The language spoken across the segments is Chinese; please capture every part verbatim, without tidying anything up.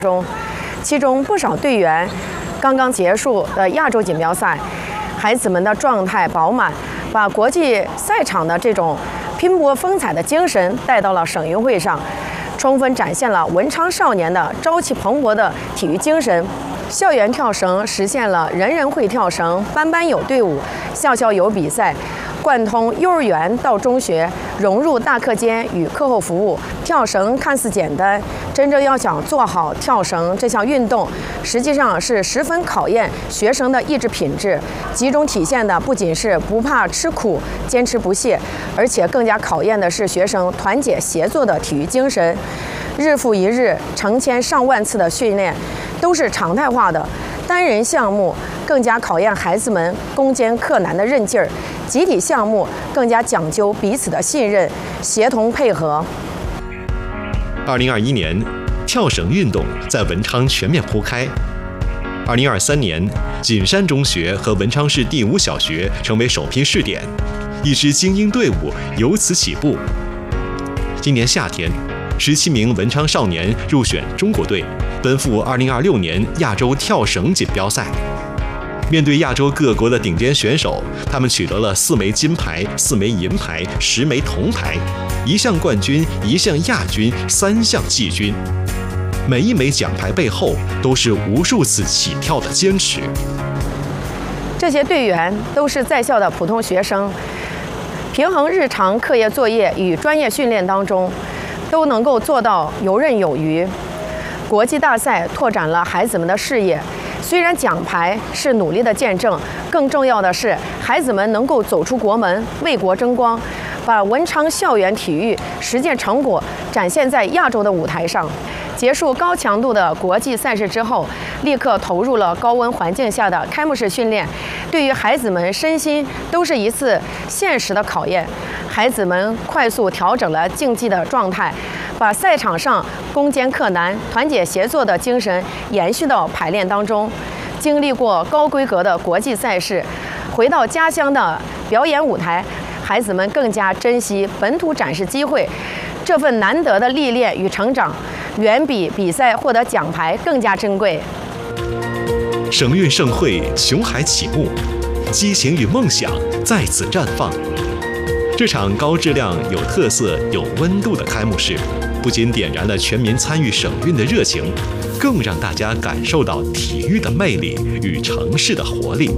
中，其中不少队员刚刚结束的亚洲锦标赛，孩子们的状态饱满，把国际赛场的这种拼搏风采的精神带到了省运会上，充分展现了文昌少年的朝气蓬勃的体育精神。校园跳绳实现了人人会跳绳，班班有队伍，校校有比赛，贯通幼儿园到中学，融入大课间与课后服务。跳绳看似简单，真正要想做好跳绳这项运动，实际上是十分考验学生的意志品质。其中体现的不仅是不怕吃苦、坚持不懈，而且更加考验的是学生团结协作的体育精神。日复一日，成千上万次的训练，都是常态化的。单人项目更加考验孩子们攻坚克难的韧劲儿，集体项目更加讲究彼此的信任、协同配合。 二零二一年，跳绳运动在文昌全面铺开。二零二三年，锦山中学和文昌市第五小学成为首批试点，一支精英队伍由此起步。今年夏天，十七名文昌少年入选中国队，奔赴二零二六年亚洲跳绳锦标赛。面对亚洲各国的顶尖选手，他们取得了四枚金牌、四枚银牌、十枚铜牌，一项冠军、一项亚军、三项季军。每一枚奖牌背后都是无数次起跳的坚持。 这些队员都是在校的普通学生，平衡日常课业作业与专业训练当中，都能够做到游刃有余。国际大赛拓展了孩子们的视野，虽然奖牌是努力的见证，更重要的是孩子们能够走出国门，为国争光，把文昌校园体育实践成果展现在亚洲的舞台上。结束高强度的国际赛事之后，立刻投入了高温环境下的开幕式训练，对于孩子们身心都是一次现实的考验。孩子们快速调整了竞技的状态，把赛场上攻坚克难、团结协作的精神延续到排练当中。经历过高规格的国际赛事，回到家乡的表演舞台，孩子们更加珍惜本土展示机会。这份难得的历练与成长，远比比赛获得奖牌更加珍贵。 省运盛会琼海启幕，激情与梦想在此绽放。这场高质量、有特色、有温度的开幕式，不仅点燃了全民参与省运的热情，更让大家感受到体育的魅力与城市的活力。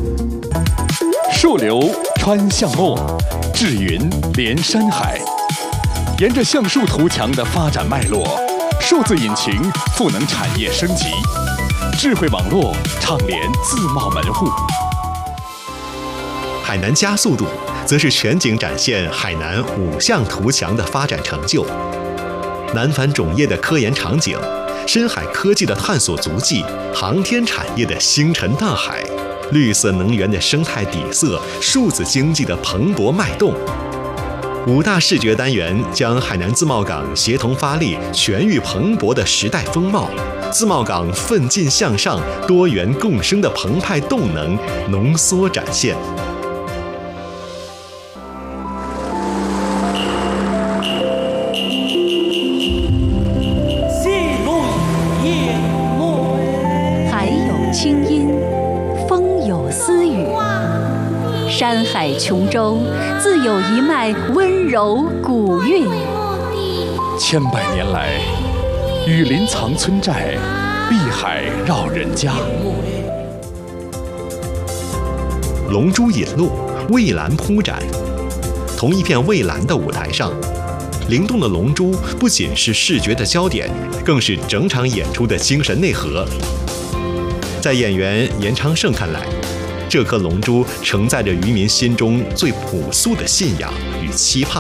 溯流穿巷陌，智云连山海。沿着橡树图强的发展脉络，数字引擎赋能产业升级，智慧网络畅联自贸门户。 海南加速度，则是全景展现海南五项图强的发展成就。南繁种业的科研场景，深海科技的探索足迹，航天产业的星辰大海，绿色能源的生态底色，数字经济的蓬勃脉动。五大视觉单元将海南自贸港协同发力、全域蓬勃的时代风貌，自贸港奋进向上、多元共生的澎湃动能浓缩展现。 海有清音，风有私语，山海琼州自有一脉温柔古韵。 千百年来，雨林藏村寨，碧海绕人家。 龙珠引路，蔚蓝铺展。同一片蔚蓝的舞台上，灵动的龙珠不仅是视觉的焦点，更是整场演出的精神内核。在演员严昌盛看来，这颗龙珠承载着渔民心中最朴素的信仰与期盼。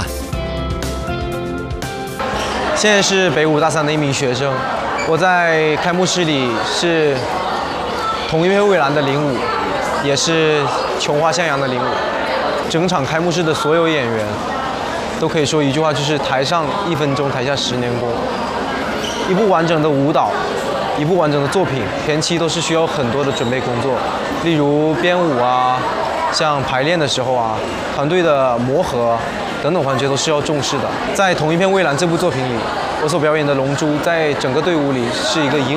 现在是北武大三的一名学生，我在开幕式里是同一片蔚蓝的领舞，也是琼花向阳的领舞。整场开幕式的所有演员都可以说一句话，就是台上一分钟，台下十年功。一部完整的舞蹈，一部完整的作品，前期都是需要很多的准备工作，例如编舞啊，像排练的时候啊，团队的磨合等等环节都是要重视的。在同一片蔚蓝这部作品里， 我所表演的龙珠在整个队伍里是一个银